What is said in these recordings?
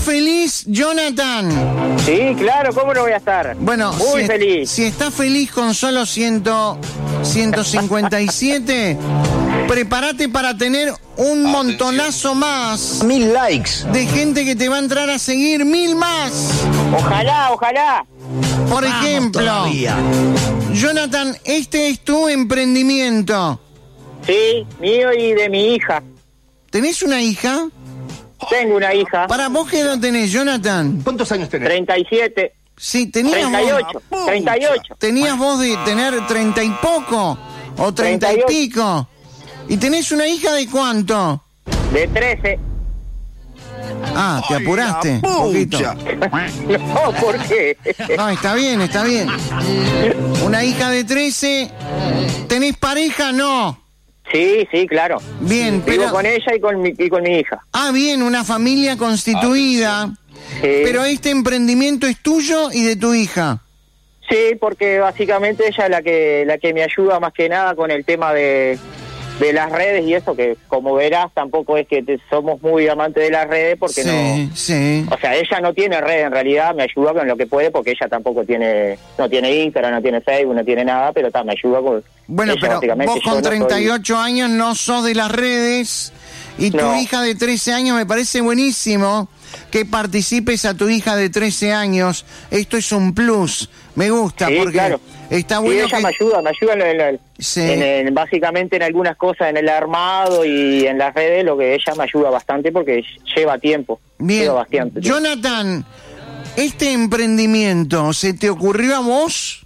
feliz, Jonathan? Sí, claro, ¿cómo no voy a estar? Bueno, muy feliz. Si estás feliz con solo 157, prepárate para tener un montonazo más. 1000 likes. De gente que te va a entrar a seguir, 1000 más. Ojalá, ojalá. Por ejemplo, todavía. Jonathan, este es tu emprendimiento. Sí, mío y de mi hija. ¿Tenés una hija? Tengo una hija. ¿Para vos qué edad tenés, Jonathan? ¿Cuántos años tenés? 37. Sí, tenías 38. vos, 38. tenías vos de tener 30 y poco, o 30 y 38. pico. ¿Y tenés una hija de cuánto? De 13. Ah, te apuraste un poquito. No, ¿por qué? No, está bien, está bien. Una hija de 13. ¿Tenés pareja? No. Sí, sí, claro. Bien, Vivo pero... con ella y con mi hija. Ah, bien, una familia constituida. Sí. Pero este emprendimiento es tuyo y de tu hija. Sí, porque básicamente ella es la que me ayuda más que nada con el tema de las redes y eso, que como verás tampoco es que somos muy amantes de las redes porque no... Sí. O sea, ella no tiene red en realidad, me ayuda con lo que puede porque ella tampoco no tiene Instagram, no tiene Facebook, no tiene nada, pero me ayuda con... Bueno, ella, pero básicamente, vos con 38 años no sos de las redes y tu hija de 13 años me parece buenísimo que participes a tu hija de 13 años. Esto es un plus, me gusta, sí, porque claro. Está sí, bueno ella que... me ayuda básicamente en algunas cosas, en el armado y en las redes, lo que ella me ayuda bastante porque lleva tiempo. Bien, lleva bastante tiempo. Jonathan, ¿este emprendimiento se te ocurrió a vos?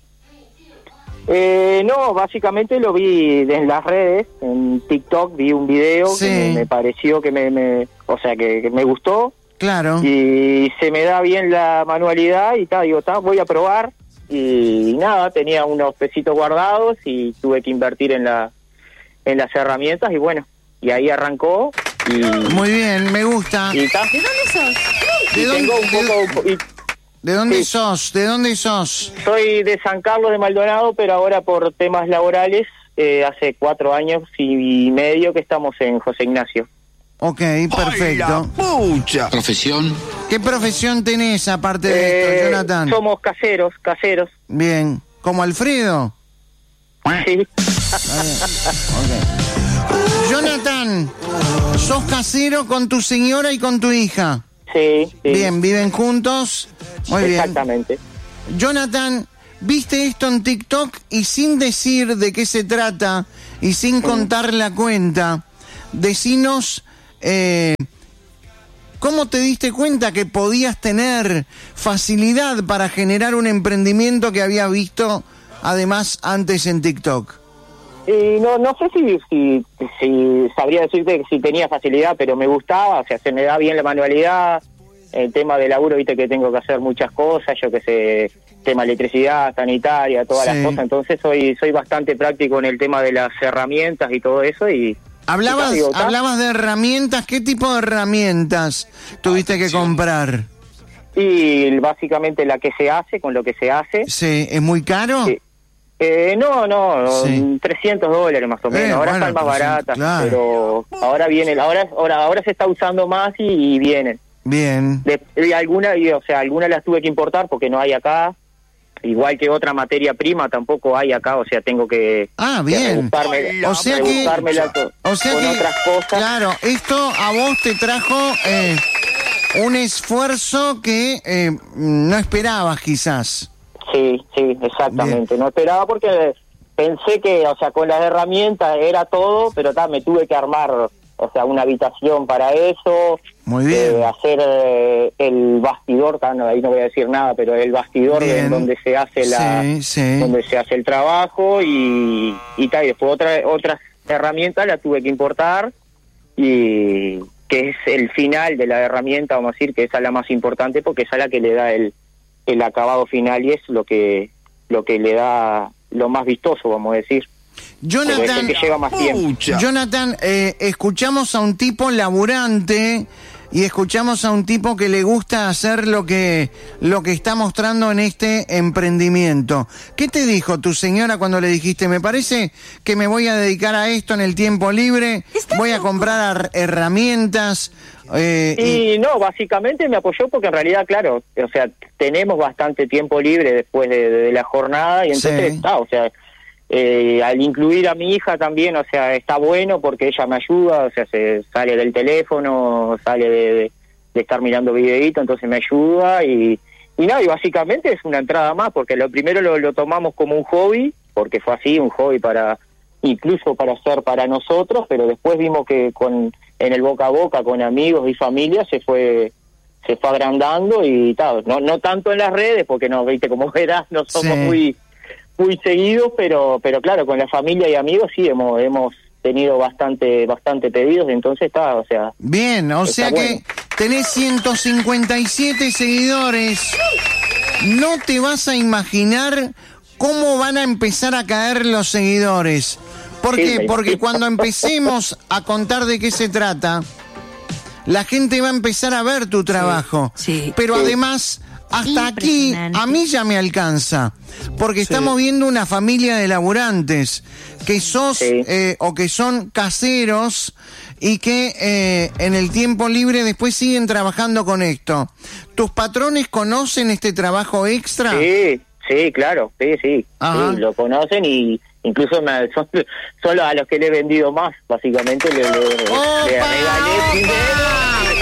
No, básicamente lo vi en las redes, en TikTok, vi un video que me pareció que me gustó. Claro. Y se me da bien la manualidad y voy a probar. Y nada, tenía unos pesitos guardados y tuve que invertir en las herramientas y bueno, y ahí arrancó. Y muy bien, me gusta. ¿De dónde sos? ¿De dónde sos? ¿De dónde sos? Soy de San Carlos de Maldonado, pero ahora por temas laborales, hace 4 años y medio que estamos en José Ignacio. Ok, perfecto. ¡Pucha! ¿Profesión? ¿Qué profesión tenés aparte de esto, Jonathan? Somos caseros. Bien. ¿Como Alfredo? Sí. Okay. Jonathan, sos casero con tu señora y con tu hija. Sí. Bien, ¿viven juntos? Muy bien. Exactamente. Jonathan, viste esto en TikTok y sin decir de qué se trata y sin contar la cuenta, decinos... ¿Cómo te diste cuenta que podías tener facilidad para generar un emprendimiento que habías visto además antes en TikTok? Y no sé si sabría decirte si tenía facilidad, pero me gustaba, o sea, se me da bien la manualidad, el tema de laburo, viste que tengo que hacer muchas cosas, yo que sé, tema electricidad, sanitaria, todas las cosas, entonces soy bastante práctico en el tema de las herramientas y todo eso y... Hablabas de herramientas. ¿Qué tipo de herramientas tuviste que comprar? Y básicamente la que se hace, con lo que se hace. Sí, ¿es muy caro? Sí. No, sí. $300 más o menos. Ahora están más baratas, claro. Pero ahora vienen, ahora se está usando más y vienen. Bien. Algunas las tuve que importar porque no hay acá. Igual que otra materia prima tampoco hay acá, o sea, tengo que... Ah, bien. O sea que con otras cosas. Claro, esto a vos te trajo un esfuerzo que no esperabas quizás. Sí, exactamente. Bien. No esperaba porque pensé que, o sea, con las herramientas era todo, pero me tuve que armar, o sea, una habitación para eso. Muy bien. Hacer el bastidor, ahí no voy a decir nada, pero el bastidor donde se hace donde se hace el trabajo y después otras herramientas las tuve que importar y que es el final de la herramienta, vamos a decir que esa es la más importante porque esa es la que le da el acabado final y es lo que le da lo más vistoso, vamos a decir. Jonathan, que lleva más tiempo. Jonathan, escuchamos a un tipo laburante y escuchamos a un tipo que le gusta hacer lo que está mostrando en este emprendimiento. ¿Qué te dijo tu señora cuando le dijiste, me parece que me voy a dedicar a esto en el tiempo libre, voy a comprar herramientas? No, básicamente me apoyó porque en realidad, claro, o sea, tenemos bastante tiempo libre después de la jornada y entonces al incluir a mi hija también, o sea, está bueno porque ella me ayuda, o sea, se sale del teléfono, sale de estar mirando videitos, entonces me ayuda y básicamente es una entrada más, porque lo primero lo tomamos como un hobby, porque fue así, un hobby incluso para hacer para nosotros, pero después vimos que en el boca a boca con amigos y familia se fue agrandando y tal, no tanto en las redes, porque no, viste, como verás, no somos muy seguidos, pero claro, con la familia y amigos sí hemos tenido bastante pedidos, entonces está, o sea... Bien, o sea bueno. Que tenés 157 seguidores, no te vas a imaginar cómo van a empezar a caer los seguidores. ¿Por qué? Porque cuando empecemos a contar de qué se trata, la gente va a empezar a ver tu trabajo, pero además... Hasta aquí, a mí ya me alcanza, porque estamos viendo una familia de laburantes, que o que son caseros y que en el tiempo libre después siguen trabajando con esto. ¿Tus patrones conocen este trabajo extra? Sí, claro, sí, lo conocen y incluso son a los que le he vendido más, básicamente le regalé dinero.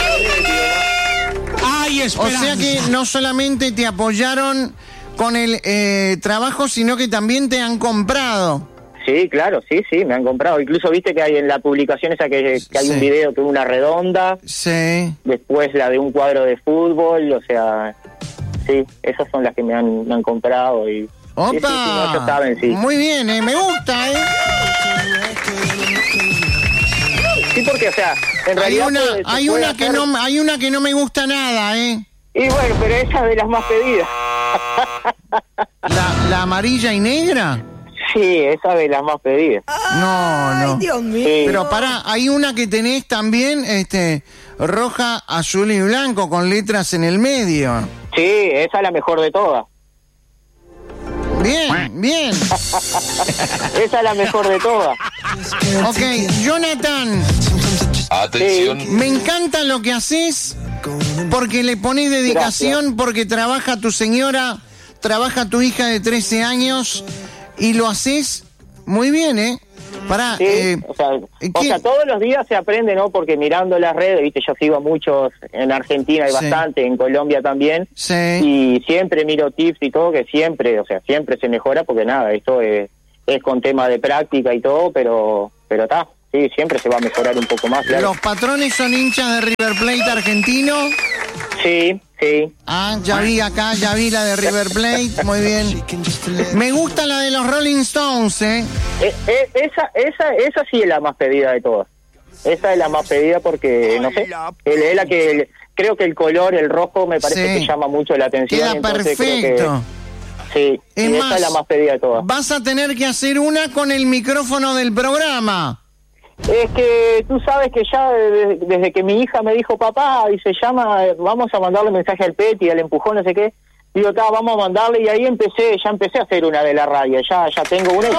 O sea que no solamente te apoyaron con el trabajo, sino que también te han comprado. Sí, claro, sí, me han comprado. Incluso viste que hay en la publicación esa que hay un video que es una redonda. Sí. Después la de un cuadro de fútbol, o sea, sí, esas son las que me han comprado y... ¡Opa! Sí, no, ellos saben, sí. Muy bien, me gusta, Sí, porque, o sea, en realidad... Hay una que no me gusta nada, Y bueno, pero esa es de las más pedidas. ¿La amarilla y negra? Sí, esa de las más pedidas. No. Ay, Dios mío. Sí. Pero pará, hay una que tenés también, roja, azul y blanco, con letras en el medio. Sí, esa es la mejor de todas. Bien. Esa es la mejor de todas. Ok, Jonathan. Atención. Me encanta lo que haces, porque le pones dedicación. Gracias. Porque trabaja tu señora, trabaja tu hija de 13 años, y lo haces muy bien, Pará, o sea, todos los días se aprende, ¿no? Porque mirando las redes, viste, yo sigo a muchos en Argentina, hay bastante, en Colombia también, y siempre miro tips y todo, que siempre se mejora, porque nada, esto es con tema de práctica y todo, pero está, sí, siempre se va a mejorar un poco más, claro. ¿Los patrones son hinchas de River Plate argentino? Sí. Ya vi la de River Plate, muy bien. Me gusta la de los Rolling Stones, Esa sí es la más pedida de todas. Esa es la más pedida porque, no sé, es la que, creo que el color, el rojo, me parece que llama mucho la atención. Queda perfecto. Sí, esa es la más pedida de todas. Vas a tener que hacer una con el micrófono del programa. Es que tú sabes que ya desde que mi hija me dijo, papá, y se llama, vamos a mandarle mensaje al Peti, al empujón, no sé qué, digo, vamos a mandarle, y ahí empecé a hacer una de la radio, ya tengo una y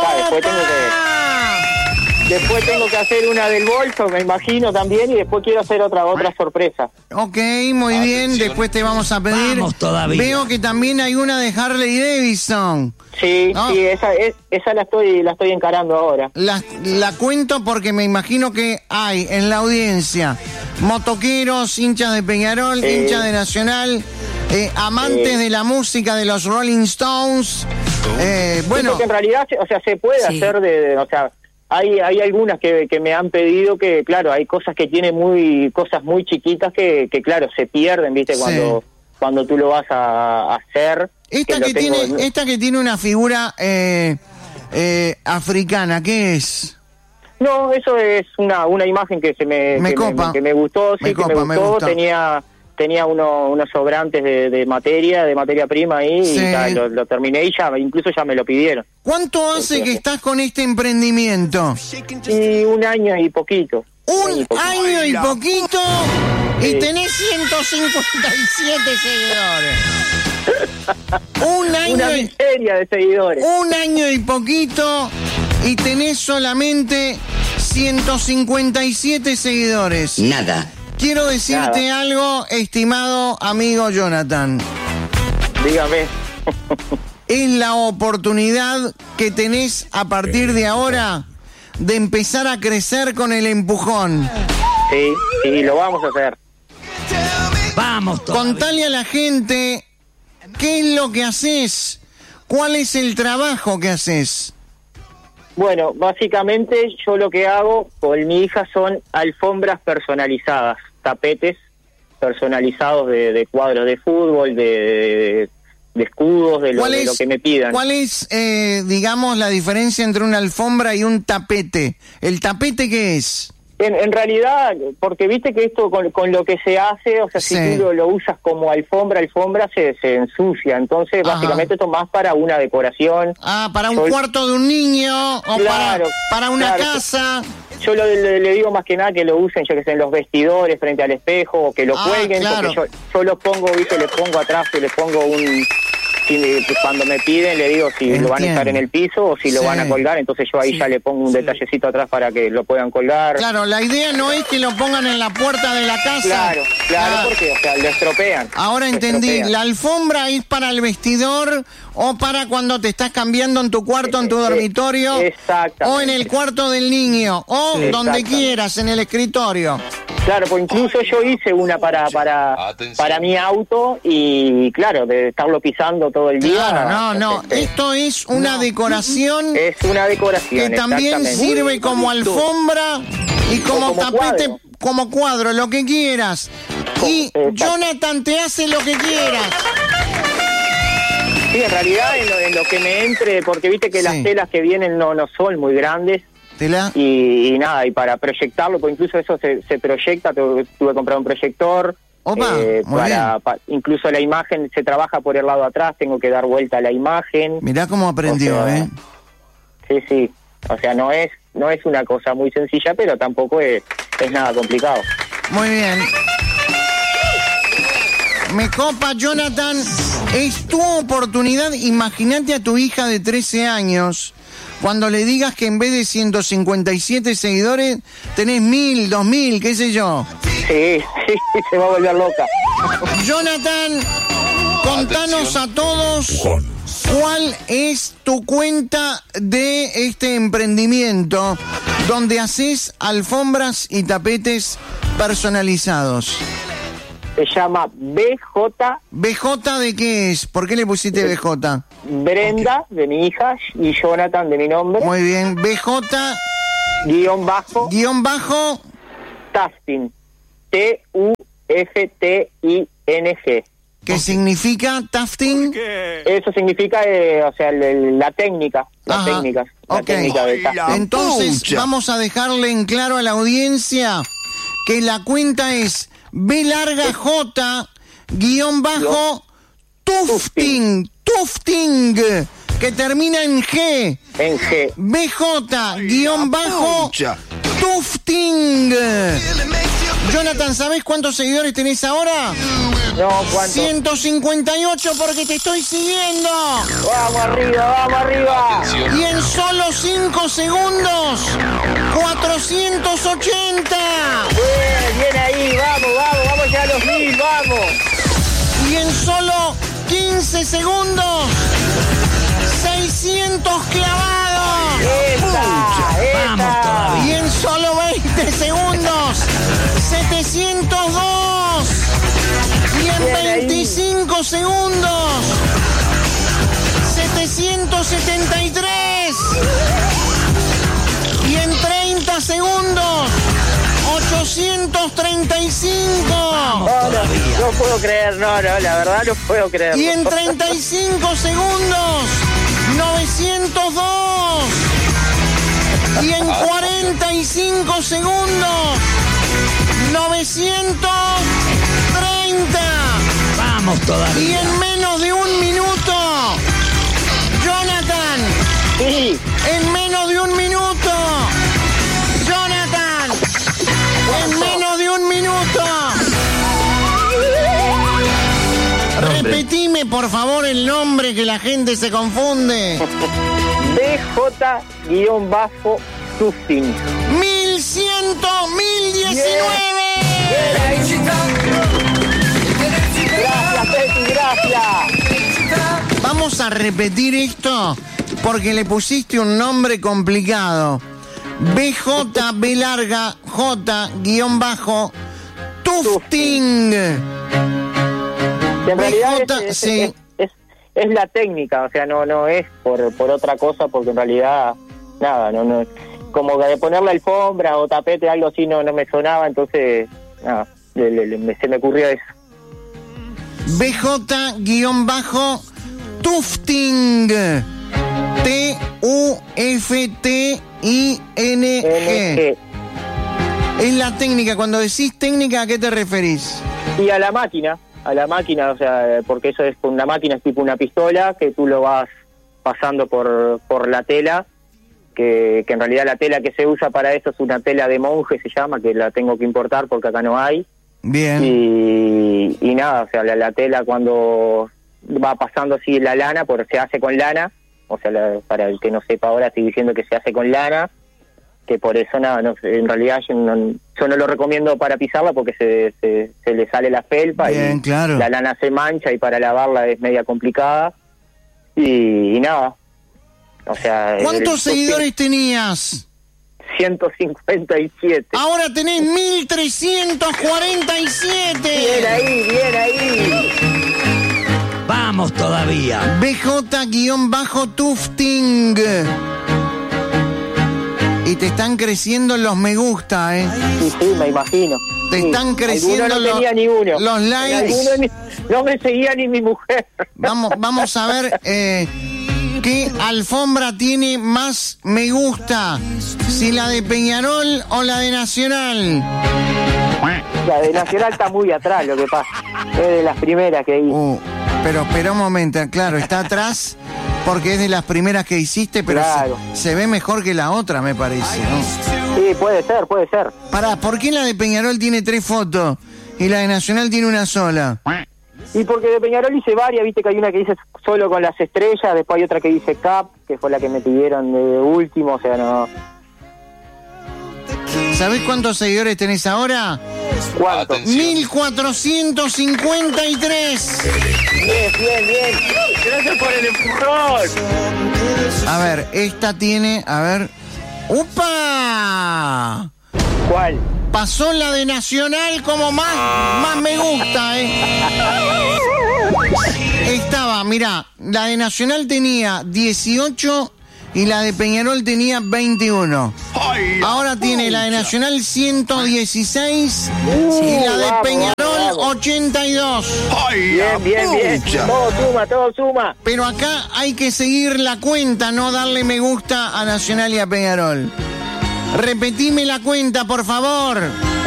después tengo que hacer una del bolso, me imagino también, y después quiero hacer otra sorpresa. Ok, muy bien, después te vamos a pedir. Vamos todavía. Veo que también hay una de Harley Davidson. Sí, ¿no? Sí, esa la estoy encarando ahora. La cuento porque me imagino que hay en la audiencia motoqueros, hinchas de Peñarol, hinchas de Nacional, amantes de la música de los Rolling Stones. Bueno, porque en realidad, o sea, se puede hacer o sea, hay algunas que me han pedido que, claro, hay cosas que tiene cosas muy chiquitas que claro, se pierden, ¿viste? Cuando tú lo vas a hacer. Esta que tiene una figura africana, ¿qué es? No, eso es una imagen que me gustó, sí, me gustó. Tenía unos sobrantes de materia prima ahí, y lo terminé y incluso ya me lo pidieron. ¿Cuánto hace que estás con este emprendimiento? Y un año y poquito. ¿Un año y poquito? Y tenés 157 seguidores. Una miseria de seguidores. Un año y poquito y tenés solamente 157 seguidores. Nada. Quiero decirte algo, estimado amigo Jonathan. Dígame. Es la oportunidad que tenés a partir de ahora de empezar a crecer con el empujón. Sí, lo vamos a hacer. Vamos todavía. Contale a la gente qué es lo que haces, cuál es el trabajo que haces. Bueno, básicamente yo lo que hago con mi hija son alfombras personalizadas, tapetes personalizados de cuadros de fútbol, de escudos, de lo que me pidan. ¿Cuál es, digamos, la diferencia entre una alfombra y un tapete? ¿El tapete qué es? En realidad, porque viste que esto con lo que se hace, o sea, si tú lo usas como alfombra se ensucia. Entonces, básicamente esto más para una decoración. Para un cuarto de un niño o para una casa. Yo le digo más que nada que lo usen, yo que sé, en los vestidores, frente al espejo, o que lo cuelguen, porque yo lo pongo, viste, le pongo atrás, le pongo cuando me piden le digo si lo van a estar en el piso o si lo van a colgar, entonces yo ahí ya le pongo un detallecito atrás para que lo puedan colgar. Claro, la idea no es que lo pongan en la puerta de la casa. Claro, porque, o sea, lo estropean. Ahora entendí, la alfombra es para el vestidor o para cuando te estás cambiando en tu cuarto, en tu dormitorio, o en el cuarto del niño, o donde quieras, en el escritorio. Claro, pues incluso yo hice una para mi auto y claro, de estarlo pisando todo el día. Claro, no, esto es una decoración. Es una decoración que también sirve como alfombra y como tapete, como cuadro, lo que quieras. Y Jonathan te hace lo que quieras. Sí, en realidad en lo que me entre, porque viste que las telas que vienen no son muy grandes. Y nada, y para proyectarlo, pues incluso eso se proyecta, tuve que comprar un proyector. Incluso la imagen se trabaja por el lado de atrás, tengo que dar vuelta a la imagen. Mirá cómo aprendió, Sí, o sea, no es una cosa muy sencilla, pero tampoco es nada complicado. Muy bien. Me copa, Jonathan, es tu oportunidad. Imagínate a tu hija de 13 años cuando le digas que en vez de 157 seguidores tenés 1000, 2000, qué sé yo. Sí, se va a volver loca. Jonathan, contanos a todos cuál es tu cuenta de este emprendimiento donde haces alfombras y tapetes personalizados. Se llama BJ. ¿BJ de qué es? ¿Por qué le pusiste BJ? Brenda, de mi hija, y Jonathan, de mi nombre. Muy bien. BJ... _... Tufting. TUFTING. ¿Qué significa Tufting? Eso significa, o sea, la técnica. La técnica de Tufting. Entonces, vamos a dejarle en claro a la audiencia que la cuenta es B_Tufting, que termina en G. En G. BJ_Tufting. Jonathan, ¿sabés cuántos seguidores tenés ahora? No, ¿cuántos? 158 porque te estoy siguiendo. Vamos arriba. Y en solo 5 segundos, 480. Bien ahí, vamos ya a los 1000, vamos. Y en solo 15 segundos, 600 clavados. Vamos todavía. Y en solo 20 segundos, 702. Y en 25 segundos, 773. Y en 30 segundos, 835. No puedo creer, no, la verdad no puedo creer. Y en 35 segundos, 902. Y en 45 segundos, 930. Vamos todavía. Y en menos de un minuto, Jonathan. Sí. En menos de un minuto, Jonathan. En menos de un minuto, Repetime, por favor, el nombre que la gente se confunde. BJ-Tufting. 1119. Gracias, Betty, gracias. Vamos a repetir esto porque le pusiste un nombre complicado. BJ, B larga, J, guión bajo, Tufting. En realidad es la técnica, o sea, no es por otra cosa, porque en realidad, nada, no como de ponerle alfombra o tapete, algo así, no me sonaba, entonces, nada, se me ocurrió eso. BJ-Tufting. Tufting. Es la técnica. Cuando decís técnica, ¿a qué te referís? Y a la máquina, o sea, porque eso es una máquina, es tipo una pistola, que tú lo vas pasando por la tela, que en realidad la tela que se usa para eso es una tela de monje, se llama, que la tengo que importar porque acá no hay. Bien. Y nada, o sea, la tela cuando va pasando así la lana, porque se hace con lana, o sea, para el que no sepa ahora, estoy diciendo que se hace con lana, que por eso nada, en realidad yo no lo recomiendo para pisarla porque se le sale la felpa. Bien, y claro. La lana se mancha y para lavarla es media complicada y nada, o sea... ¿Cuántos seguidores tenías? 157. Ahora tenés 1347. Bien ahí. Vamos todavía. BJ-Tufting. Y te están creciendo los me gusta, Sí, me imagino. Te están creciendo no tenía ni uno. Los likes. No me seguía ni mi mujer. Vamos a ver qué alfombra tiene más me gusta. Si la de Peñarol o la de Nacional. La de Nacional está muy atrás, lo que pasa. Es de las primeras que hice. Pero espera un momento, claro, está atrás porque es de las primeras que hiciste, pero claro. se ve mejor que la otra, me parece, ¿no? Sí, puede ser. Pará, ¿por qué la de Peñarol tiene 3 fotos y la de Nacional tiene una sola? Y porque de Peñarol hice varias, viste que hay una que dice solo con las estrellas, después hay otra que dice Cap, que fue la que me pidieron de último, o sea, no... ¿Sabés cuántos seguidores tenés ahora? ¿Cuántos? 1453. Bien. Gracias por el empujón. A ver, esta tiene, ¡upa! ¿Cuál? Pasó la de Nacional como más me gusta, Estaba, mirá, la de Nacional tenía 18 y la de Peñarol tenía 21. Ahora tiene la de Nacional 116 y la de Peñarol 82. Bien. Todo suma. Pero acá hay que seguir la cuenta, no darle me gusta a Nacional y a Peñarol. Repetime la cuenta, por favor.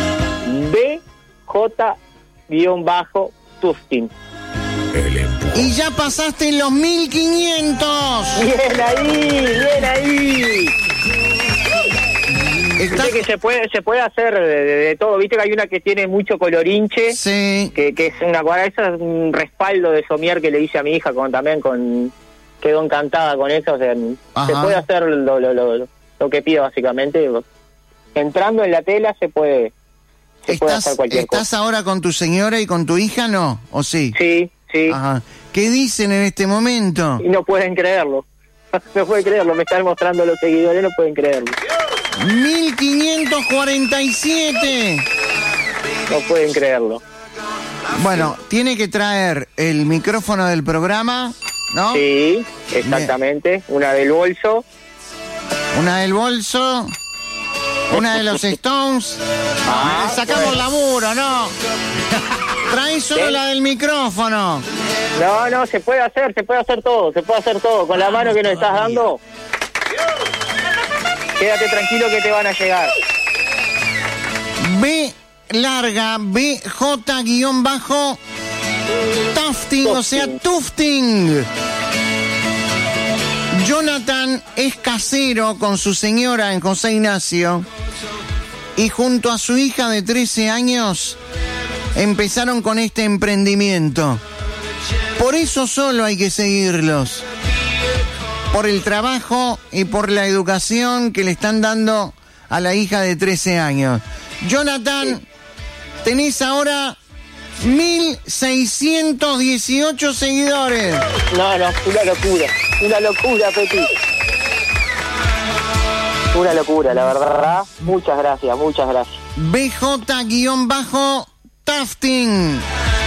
BJ-Tufting. Y ya pasaste los 1500. Bien ahí. Viste que se puede hacer de todo, viste que hay una que tiene mucho colorinche, sí, que es una esa es un respaldo de somier que le hice a mi hija quedó encantada con eso, o sea, se puede hacer lo que pido básicamente, entrando en la tela se puede hacer cualquier cosa. ¿Estás ahora con tu señora y con tu hija, no? ¿O sí? Sí. Ajá. ¿Qué dicen en este momento? Y no pueden creerlo. Me están mostrando los seguidores, no pueden creerlo. 1547. No pueden creerlo. Bueno, tiene que traer el micrófono del programa, ¿no? Sí, exactamente. Bien. Una del bolso. Una de los Stones. Sacamos laburo, ¿no? Trae solo la del micrófono. No, se puede hacer todo. Con la mano que nos estás dando. Quédate tranquilo que te van a llegar. BJ-Tufting, o sea, Tufting. Jonathan es casero con su señora en José Ignacio y junto a su hija de 13 años empezaron con este emprendimiento. Por eso solo hay que seguirlos. Por el trabajo y por la educación que le están dando a la hija de 13 años. Jonathan, tenés ahora 1.618 seguidores. No, una locura, Peti. Una locura, la verdad. Muchas gracias. BJ-Tufting.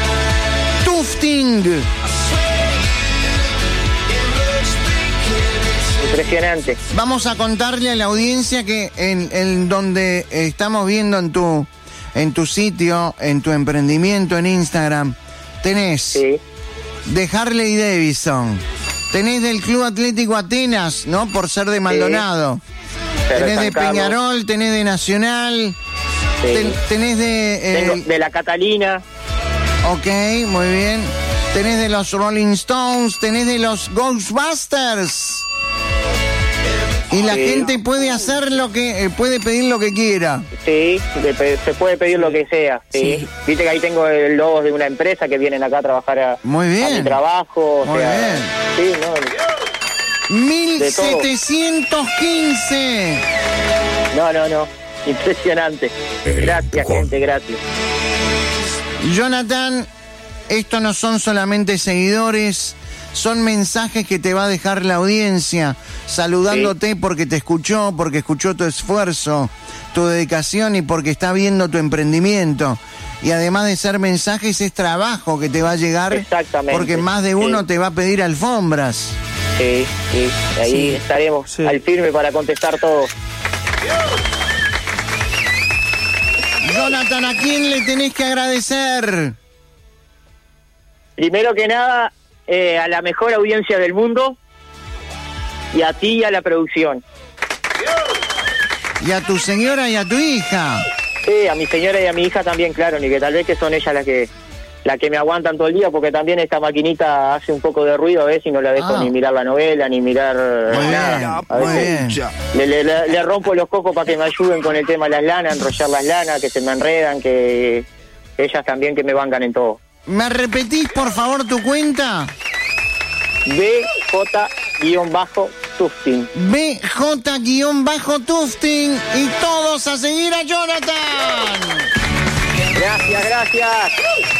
Impresionante. Vamos a contarle a la audiencia que en donde estamos viendo en tu sitio, en tu emprendimiento en Instagram, tenés de Harley Davidson, tenés del Club Atlético Atenas, ¿no? Por ser de Maldonado. Tenés de Peñarol, tenés de Nacional, tenés de la Catalina. Ok, muy bien. Tenés de los Rolling Stones, tenés de los Ghostbusters. Y la gente puede hacer puede pedir lo que quiera. Sí, se puede pedir lo que sea. Sí. Viste que ahí tengo el logo de una empresa que vienen acá a trabajar muy bien. A mi trabajo. Muy bien. Sí, no. 1.715. No. Impresionante. Gracias, gente, gracias. Jonathan, esto no son solamente seguidores, son mensajes que te va a dejar la audiencia, saludándote porque te escuchó, porque escuchó tu esfuerzo, tu dedicación y porque está viendo tu emprendimiento. Y además de ser mensajes, es trabajo que te va a llegar. Exactamente. Porque más de uno te va a pedir alfombras. Sí. Ahí estaremos al firme para contestar todo. Jonathan, ¿a quién le tenés que agradecer? Primero que nada, a la mejor audiencia del mundo y a ti y a la producción. Y a tu señora y a tu hija. Sí, a mi señora y a mi hija también, claro, ni que tal vez que son ellas las que me aguantan todo el día, porque también esta maquinita hace un poco de ruido a veces y no la dejo ni mirar la novela, ni mirar nada. A veces le rompo los cocos para que me ayuden con el tema de las lanas, enrollar las lanas, que se me enredan, que ellas también que me bancan en todo. ¿Me repetís, por favor, tu cuenta? BJ-Tufting. BJ-Tufting. Y todos a seguir a Jonathan. Gracias.